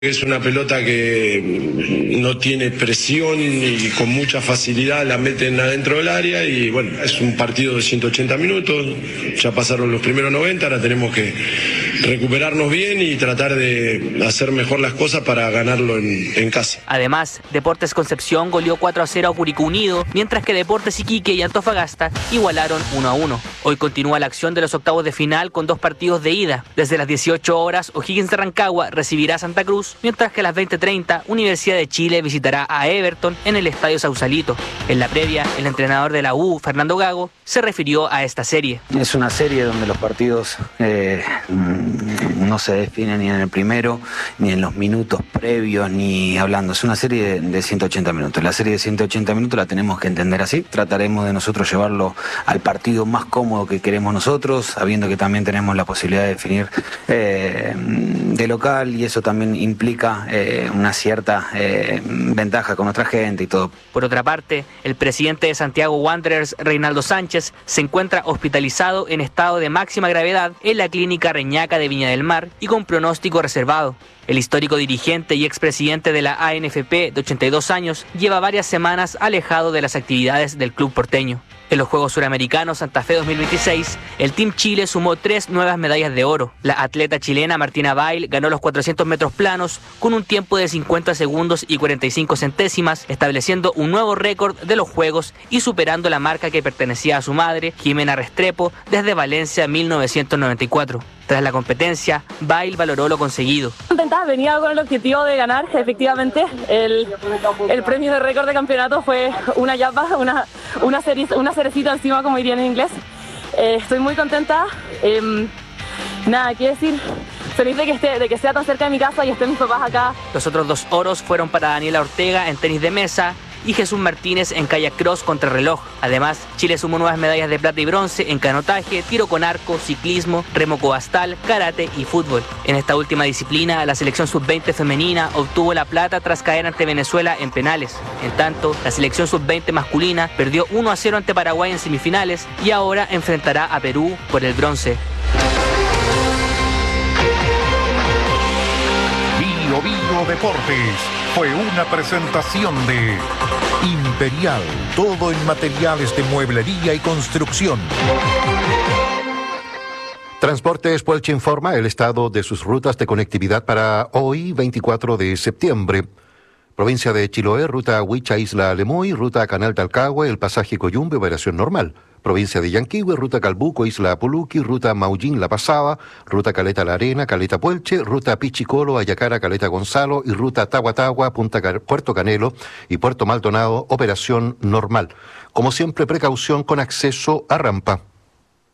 Es una pelota que no tiene presión y con mucha facilidad la meten adentro del área y bueno, es un partido de 180 minutos, ya pasaron los primeros 90, ahora tenemos que recuperarnos bien y tratar de hacer mejor las cosas para ganarlo en casa. Además, Deportes Concepción goleó 4-0 a Curicó Unido, mientras que Deportes Iquique y Antofagasta igualaron 1-1. Hoy continúa la acción de los octavos de final con 2 partidos de ida. Desde las 18 horas, O'Higgins de Rancagua recibirá a Santa Cruz, mientras que a las 20:30, Universidad de Chile visitará a Everton en el Estadio Sausalito. En la previa, el entrenador de la U, Fernando Gago, se refirió a esta serie. Es una serie donde los partidos no se definen ni en el primero, ni en los minutos previos, ni hablando. Es una serie de 180 minutos. La serie de 180 minutos la tenemos que entender así. Trataremos de nosotros llevarlo al partido más cómodo que queremos nosotros, sabiendo que también tenemos la posibilidad de definir de local, y eso también implica una cierta ventaja con nuestra gente y todo. Por otra parte, el presidente de Santiago Wanderers, Reinaldo Sánchez, se encuentra hospitalizado en estado de máxima gravedad en la clínica Reñaca de Viña del Mar y con pronóstico reservado. El histórico dirigente y expresidente de la ANFP, de 82 años, lleva varias semanas alejado de las actividades del club porteño. En los Juegos Suramericanos Santa Fe 2026, el Team Chile sumó 3 nuevas medallas de oro. La atleta chilena Martina Bail ganó los 400 metros planos con un tiempo de 50 segundos y 45 centésimas, estableciendo un nuevo récord de los Juegos y superando la marca que pertenecía a su madre, Jimena Restrepo, desde Valencia 1994. Tras la competencia, Bail valoró lo conseguido. Venía con el objetivo de ganar, efectivamente. El premio de récord de campeonato fue una yapa, una cerecita encima, como dirían en inglés. Estoy muy contenta. Nada, qué decir. Feliz de que sea tan cerca de mi casa y estén mis papás acá. Los otros 2 oros fueron para Daniela Ortega en tenis de mesa y Jesús Martínez en kayak cross contrarreloj. Además, Chile sumó nuevas medallas de plata y bronce en canotaje, tiro con arco, ciclismo, remo cobastal, karate y fútbol. En esta última disciplina, la selección sub-20 femenina obtuvo la plata tras caer ante Venezuela en penales. En tanto, la selección sub-20 masculina perdió 1-0 ante Paraguay en semifinales y ahora enfrentará a Perú por el bronce. Bio Deportes fue una presentación de Imperial, todo en materiales de mueblería y construcción. Transportes Puelche informa el estado de sus rutas de conectividad para hoy, 24 de septiembre. Provincia de Chiloé, ruta Huicha, Isla Lemoy, ruta Canal Talcahué, el pasaje Coyumbe, operación normal. Provincia de Yanquihue, ruta Calbuco, Isla Apuluqui, ruta Maullín, La Pasada, ruta Caleta La Arena, Caleta Puelche, ruta Pichicolo, Ayacara, Caleta Gonzalo y ruta Tahuatahua, Puerto Canelo y Puerto Maldonado, operación normal. Como siempre, precaución con acceso a rampa.